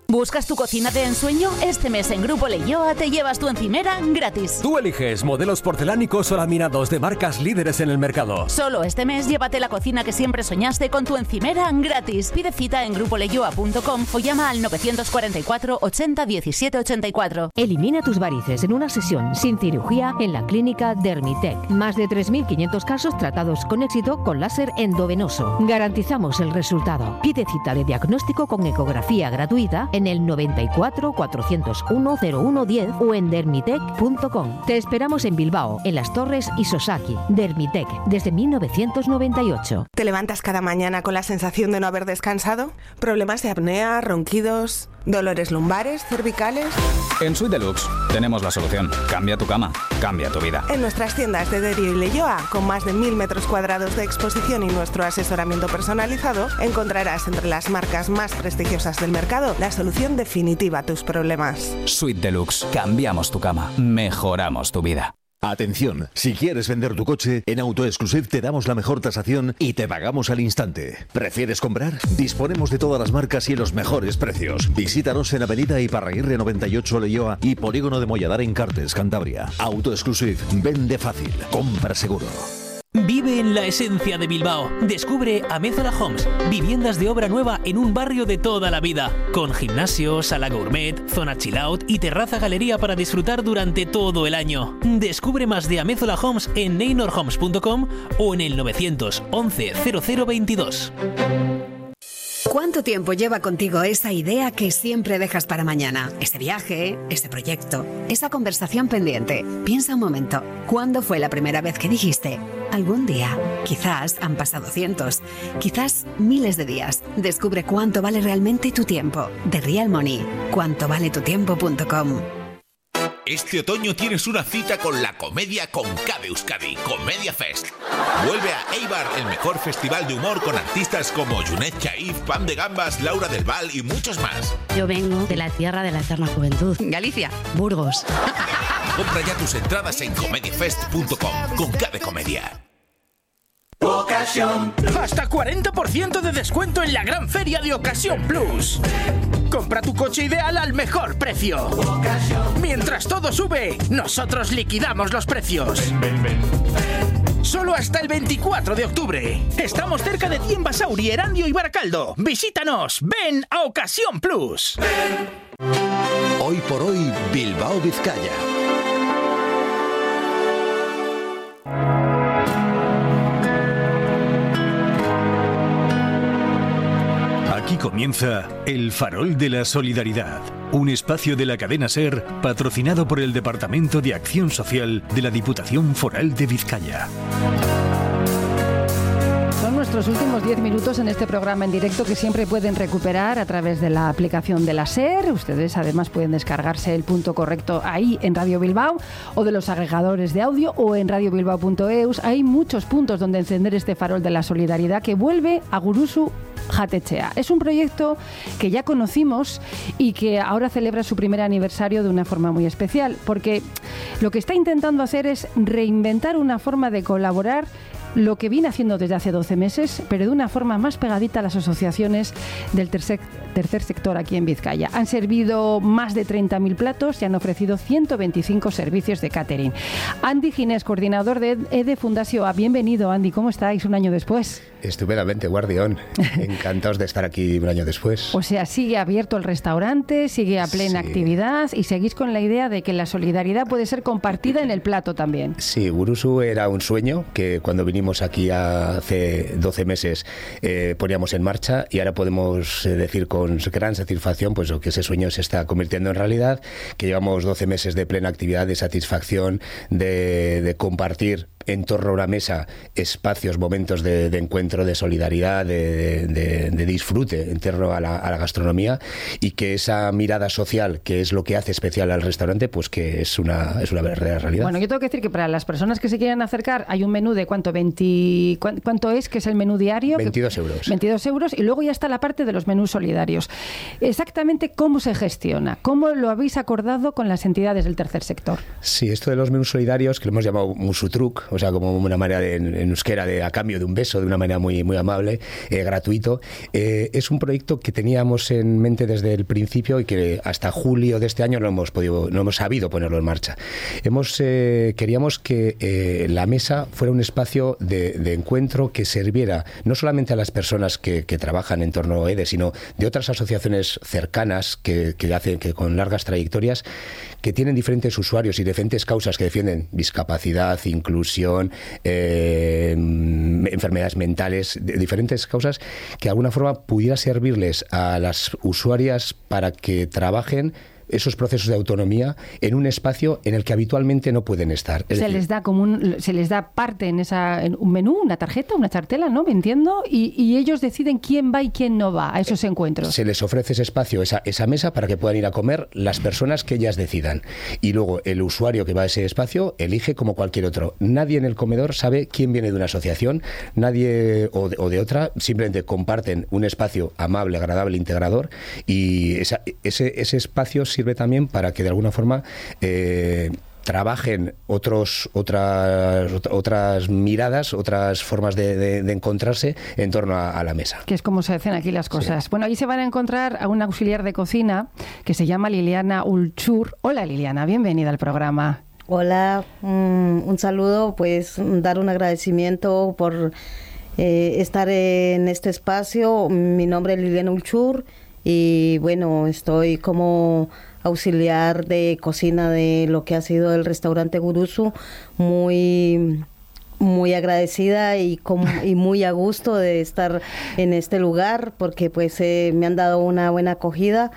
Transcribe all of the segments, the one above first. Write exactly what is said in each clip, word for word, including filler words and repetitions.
¿Buscas tu cocina de ensueño? Este mes en Grupo Leioa te llevas tu encimera gratis. Tú eliges modelos porcelánicos o laminados de marcas líderes en el mercado. Solo este mes llévate la cocina que siempre soñaste con tu encimera gratis. Pide cita en grupo leioa punto com o llama al novecientos cuarenta y cuatro ochenta diecisiete ochenta y cuatro. Elimina tus varices en una sesión sin cirugía en la clínica Dermitec. Más de tres mil quinientos casos tratados con éxito con láser endovenoso. Garantizamos el resultado. Pide cita de diagnóstico con ecografía gratuita en el noventa y cuatro cuatrocientos uno cero uno diez o en dermitec punto com. Te esperamos en Bilbao, en Las Torres y Sosaki. Dermitec, desde mil novecientos noventa y ocho. ¿Te levantas cada mañana con la sensación de no haber descansado? ¿Problemas de apnea, ronquidos, dolores lumbares, cervicales? En Suite Deluxe tenemos la solución. Cambia tu cama, cambia tu vida. En nuestras tiendas de Derio y Leioa, con más de mil metros cuadrados de exposición y nuestro asesoramiento personalizado, encontrarás entre las marcas más prestigiosas del mercado la solución definitiva a tus problemas. Suite Deluxe. Cambiamos tu cama, mejoramos tu vida. Atención, si quieres vender tu coche, en AutoExclusive te damos la mejor tasación y te pagamos al instante. ¿Prefieres comprar? Disponemos de todas las marcas y los mejores precios. Visítanos en Avenida Iparraguirre noventa y ocho Leioa y Polígono de Molladar en Cartes, Cantabria. AutoExclusive, vende fácil, compra seguro. Vive en la esencia de Bilbao. Descubre Amézola Homes, viviendas de obra nueva en un barrio de toda la vida, con gimnasio, sala gourmet, zona chill out y terraza galería para disfrutar durante todo el año. Descubre más de Amézola Homes en neynor homes punto com o en el novecientos once cero cero veintidós. ¿Cuánto tiempo lleva contigo esa idea que siempre dejas para mañana? Ese viaje, ese proyecto, esa conversación pendiente. Piensa un momento, ¿cuándo fue la primera vez que dijiste? Algún día. Quizás han pasado cientos, quizás miles de días. Descubre cuánto vale realmente tu tiempo. The Real Money. cuánto vale tu tiempo punto com. Este otoño tienes una cita con la comedia con K de Euskadi, Comedia Fest. Vuelve a Eibar, el mejor festival de humor con artistas como Junet Chaif, Pam de Gambas, Laura del Val y muchos más. Yo vengo de la tierra de la eterna juventud. Galicia. Burgos. Compra ya tus entradas en comedia fest punto com con K de Comedia. Ocasión. Hasta cuarenta por ciento de descuento en la gran feria de Ocasión Plus. Compra tu coche ideal al mejor precio. Ocasión. Mientras todo sube, nosotros liquidamos los precios. Ven, ven, ven, ven. Solo hasta el veinticuatro de octubre. Estamos cerca de ti en Basauri, Erandio y Baracaldo. Visítanos. Ven a Ocasión Plus. Ven. Hoy por hoy, Bilbao, Vizcaya. Aquí comienza El Farol de la Solidaridad, un espacio de la cadena SER patrocinado por el Departamento de Acción Social de la Diputación Foral de Vizcaya. Son nuestros últimos diez minutos en este programa en directo que siempre pueden recuperar a través de la aplicación de la SER. Ustedes además pueden descargarse el punto correcto ahí en Radio Bilbao o de los agregadores de audio o en radio bilbao punto eus. Hay muchos puntos donde encender este farol de la solidaridad que vuelve a Guruzu Jatetxea. Es un proyecto que ya conocimos y que ahora celebra su primer aniversario de una forma muy especial, porque lo que está intentando hacer es reinventar una forma de colaborar, lo que viene haciendo desde hace doce meses, pero de una forma más pegadita a las asociaciones del tercer, tercer sector aquí en Vizcaya. Han servido más de treinta mil platos y han ofrecido ciento veinticinco servicios de catering. Andy Ginés, coordinador de E D E Fundació. Bienvenido, Andy. ¿Cómo estáis un año después? Estupendamente, guardión. Encantados de estar aquí un año después. O sea, sigue abierto el restaurante, sigue a plena sí. actividad y seguís con la idea de que la solidaridad puede ser compartida en el plato también. Sí, Guruzu era un sueño que cuando vinimos aquí hace doce meses eh, poníamos en marcha y ahora podemos eh, decir con gran satisfacción pues que ese sueño se está convirtiendo en realidad, que llevamos doce meses de plena actividad, de satisfacción, de, de compartir en torno a una mesa espacios, momentos de, de encuentro, de solidaridad, de, de, de disfrute en torno a la, a la gastronomía, y que esa mirada social, que es lo que hace especial al restaurante, pues que es una, es una verdadera realidad. Bueno, yo tengo que decir que para las personas que se quieran acercar hay un menú de ¿cuánto? veinte... ¿Cuánto es que es el menú diario? veintidós euros. veintidós euros, y luego ya está la parte de los menús solidarios. Exactamente cómo se gestiona, cómo lo habéis acordado con las entidades del tercer sector. Sí, esto de los menús solidarios, que lo hemos llamado musutruk, o sea, como una manera de, en, en euskera de a cambio de un beso, de una manera muy, muy amable, eh, gratuito, eh, es un proyecto que teníamos en mente desde el principio y que hasta julio de este año no hemos podido, no hemos sabido ponerlo en marcha. Hemos, eh, queríamos que eh, la mesa fuera un espacio de, de encuentro que sirviera no solamente a las personas que, que trabajan en torno a E D E, sino de otras asociaciones cercanas que, que hacen que con largas trayectorias, que tienen diferentes usuarios y diferentes causas que defienden discapacidad, inclusión, eh, enfermedades mentales, de diferentes causas, que de alguna forma pudiera servirles a las usuarias para que trabajen esos procesos de autonomía en un espacio en el que habitualmente no pueden estar. Es se decir, les da como un, se les da parte en esa en un menú, una tarjeta, una chartela, ¿no? Me entiendo, y, y ellos deciden quién va y quién no va a esos encuentros. Se les ofrece ese espacio, esa, esa mesa para que puedan ir a comer las personas que ellas decidan. Y luego el usuario que va a ese espacio elige como cualquier otro. Nadie en el comedor sabe quién viene de una asociación, nadie o de, o de otra, simplemente comparten un espacio amable, agradable, integrador, y esa, ese, ese espacio sirve también para que de alguna forma eh, trabajen otros otras otras miradas, otras formas de, de, de encontrarse en torno a, a la mesa. Que es como se hacen aquí las cosas. Sí. Bueno, ahí se van a encontrar a una auxiliar de cocina que se llama Liliana Ulchur. Hola Liliana, bienvenida al programa. Hola, um, un saludo, pues dar un agradecimiento por eh, estar en este espacio. Mi nombre es Liliana Ulchur y bueno, estoy como auxiliar de cocina de lo que ha sido el restaurante Gurusu, muy muy agradecida y, con, y muy a gusto de estar en este lugar porque pues eh, me han dado una buena acogida.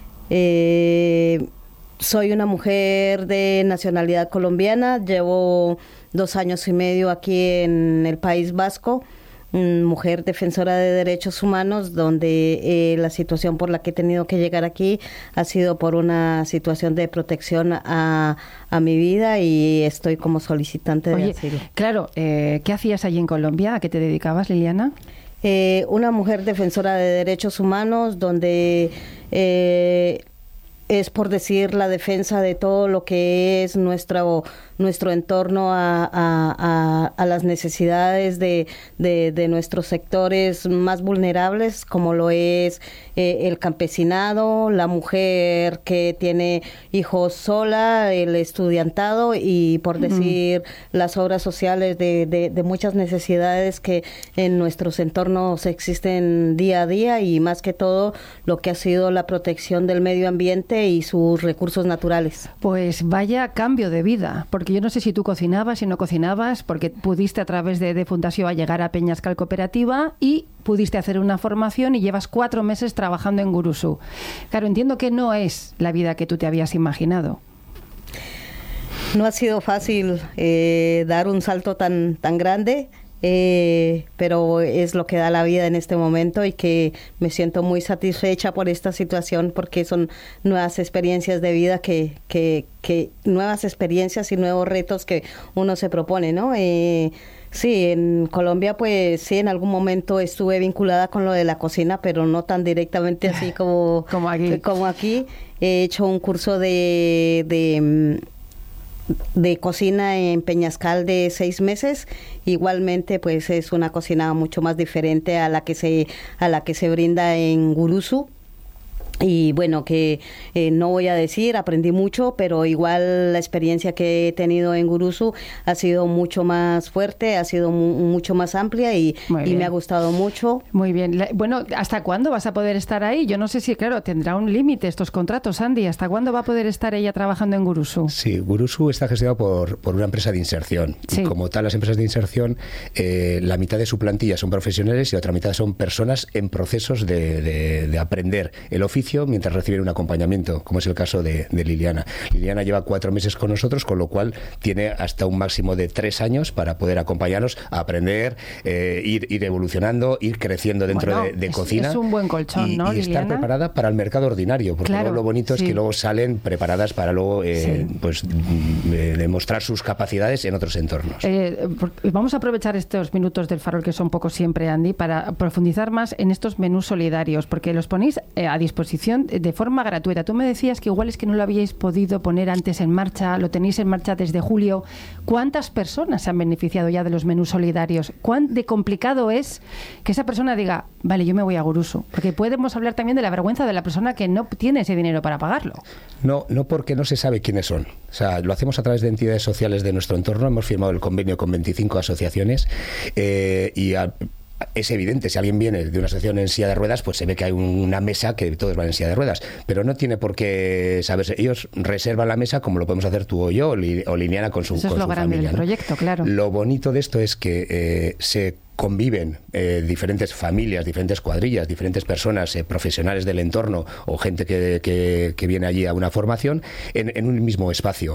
Eh, soy una mujer de nacionalidad colombiana, llevo dos años y medio aquí en el País Vasco, mujer defensora de derechos humanos, donde eh, la situación por la que he tenido que llegar aquí ha sido por una situación de protección a, a mi vida y estoy como solicitante Oye, de asilo. Claro, eh, ¿qué hacías allí en Colombia? ¿A qué te dedicabas, Liliana? Eh, una mujer defensora de derechos humanos, donde eh, es por decir la defensa de todo lo que es nuestro nuestro entorno a, a, a, a las necesidades de, de, de nuestros sectores más vulnerables, como lo es eh, el campesinado, la mujer que tiene hijos sola, el estudiantado y por decir mm. las obras sociales de, de, de muchas necesidades que en nuestros entornos existen día a día y más que todo lo que ha sido la protección del medio ambiente y sus recursos naturales. Pues vaya cambio de vida, porque yo no sé si tú cocinabas, si no cocinabas, porque pudiste a través de, de Fundació a llegar a Peñascal Cooperativa y pudiste hacer una formación y llevas cuatro meses trabajando en Gurusu. Claro, entiendo que no es la vida que tú te habías imaginado. No ha sido fácil eh, dar un salto tan, tan grande. Eh, pero es lo que da la vida en este momento y que me siento muy satisfecha por esta situación porque son nuevas experiencias de vida que, que, que nuevas experiencias y nuevos retos que uno se propone, ¿no? Eh, sí, en Colombia pues sí, en algún momento estuve vinculada con lo de la cocina, pero no tan directamente así como, como aquí. Como aquí. He hecho un curso de... de de cocina en Peñascal de seis meses. Igualmente pues es una cocina mucho más diferente a la que se a la que se brinda en Gurusu. Y bueno, que eh, no voy a decir, aprendí mucho, pero igual la experiencia que he tenido en Gurusu ha sido mucho más fuerte, ha sido mu mucho más amplia y, y me ha gustado mucho. Muy bien. Bueno, ¿hasta cuándo vas a poder estar ahí? Yo no sé si, claro, tendrá un límite estos contratos, Andy. ¿Hasta cuándo va a poder estar ella trabajando en Gurusu? Sí, Gurusu está gestionado por, por una empresa de inserción. Sí. Y como tal, las empresas de inserción, eh, la mitad de su plantilla son profesionales y la otra mitad son personas en procesos de, de, de aprender el oficio servicio mientras reciben un acompañamiento, como es el caso de, de Liliana. Liliana lleva cuatro meses con nosotros, con lo cual tiene hasta un máximo de tres años para poder acompañarnos a aprender, eh, ir, ir evolucionando, ir creciendo dentro bueno, de, de es, cocina. Es un buen colchón, y, ¿no, y estar preparada para el mercado ordinario, porque claro, luego lo bonito sí. es que luego salen preparadas para luego eh, sí. pues eh, demostrar sus capacidades en otros entornos. Eh, vamos a aprovechar estos minutos del Farol, que son pocos siempre, Andy, para profundizar más en estos menús solidarios, porque los ponéis eh, a disposición de forma gratuita. Tú me decías que igual es que no lo habíais podido poner antes en marcha, lo tenéis en marcha desde julio. ¿Cuántas personas se han beneficiado ya de los menús solidarios? ¿Cuán de complicado es que esa persona diga, vale, yo me voy a Gurusu? Porque podemos hablar también de la vergüenza de la persona que no tiene ese dinero para pagarlo. No, no porque no se sabe quiénes son. O sea, lo hacemos a través de entidades sociales de nuestro entorno. Hemos firmado el convenio con veinticinco asociaciones eh, y a, es evidente, si alguien viene de una asociación en silla de ruedas, pues se ve que hay una mesa que todos van en silla de ruedas, pero no tiene por qué saberse. Ellos reservan la mesa como lo podemos hacer tú o yo, o Liliana con su, Eso con es lo su grande familia, del ¿no? proyecto, claro. Lo bonito de esto es que eh, se conviven eh, diferentes familias, diferentes cuadrillas, diferentes personas, eh, profesionales del entorno o gente que, que, que viene allí a una formación en, en un mismo espacio.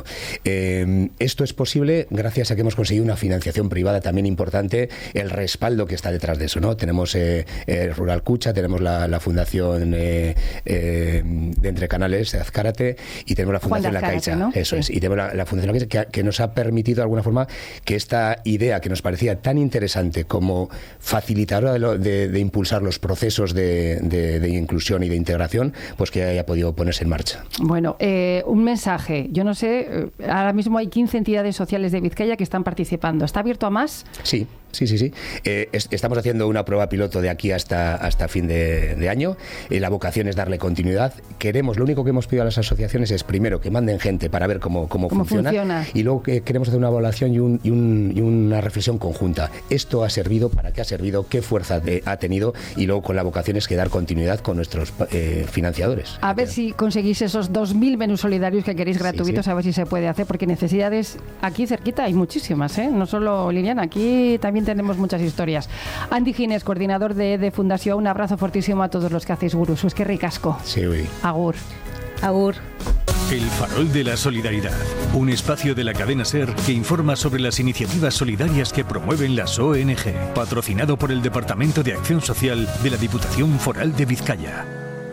Eh, esto es posible gracias a que hemos conseguido una financiación privada también importante, el respaldo que está detrás de eso, ¿no? Tenemos eh, eh, Rural Cucha, tenemos la, la Fundación eh, eh, de Entre Canales de Azcárate y tenemos la Fundación La Caixa, ¿no? Eso sí. es, y tenemos la, la Fundación La Caixa que, que nos ha permitido de alguna forma que esta idea que nos parecía tan interesante como facilitadora de, de, de impulsar los procesos de, de, de inclusión y de integración, pues que haya podido ponerse en marcha. Bueno, eh, un mensaje. Yo no sé, ahora mismo hay quince entidades sociales de Vizcaya que están participando. ¿Está abierto a más? Sí. Sí, sí, sí. Eh, es, estamos haciendo una prueba piloto de aquí hasta, hasta fin de, de año. Eh, la vocación es darle continuidad. Queremos, lo único que hemos pedido a las asociaciones es primero que manden gente para ver cómo, cómo, ¿Cómo funciona, funciona? Y luego que queremos hacer una evaluación y, un, y, un, y una reflexión conjunta. Esto ha servido, para qué ha servido, qué fuerza de, ha tenido y luego con la vocación es que dar continuidad con nuestros eh, financiadores. A ver si conseguís esos dos mil menús solidarios que queréis gratuitos, sí, sí. A ver si se puede hacer, porque necesidades aquí cerquita hay muchísimas, ¿eh? No solo Liliana, aquí también tenemos muchas historias. Andy Ginés, coordinador de, de Fundación, un abrazo fortísimo a todos los que hacéis Gurusu. Es que ricasco. Sí, uy. Agur. Agur. El Farol de la Solidaridad, un espacio de la cadena SER que informa sobre las iniciativas solidarias que promueven las O N G, patrocinado por el Departamento de Acción Social de la Diputación Foral de Vizcaya.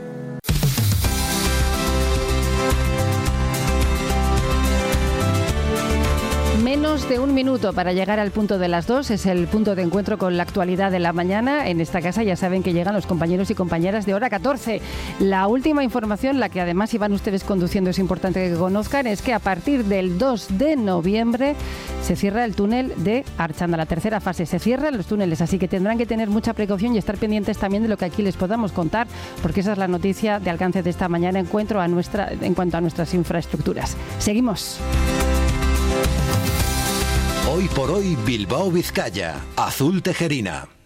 Menos de un minuto para llegar al punto de las dos. Es el punto de encuentro con la actualidad de la mañana. En esta casa ya saben que llegan los compañeros y compañeras de Hora catorce. La última información, la que además iban ustedes conduciendo, es importante que conozcan, es que a partir del dos de noviembre se cierra el túnel de Archanda. La tercera fase, se cierran los túneles, así que tendrán que tener mucha precaución y estar pendientes también de lo que aquí les podamos contar, porque esa es la noticia de alcance de esta mañana encuentro a nuestra, en cuanto a nuestras infraestructuras. Seguimos. Hoy por hoy Bilbao Vizcaya, Azul Tejerina.